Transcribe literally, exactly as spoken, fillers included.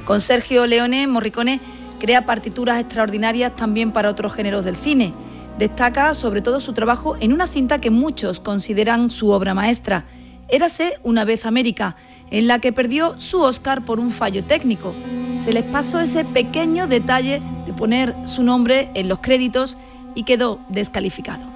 Con Sergio Leone, Morricone crea partituras extraordinarias también para otros géneros del cine. Destaca sobre todo su trabajo en una cinta que muchos consideran su obra maestra, Érase una vez América, en la que perdió su Oscar por un fallo técnico. Se les pasó ese pequeño detalle de poner su nombre en los créditos y quedó descalificado.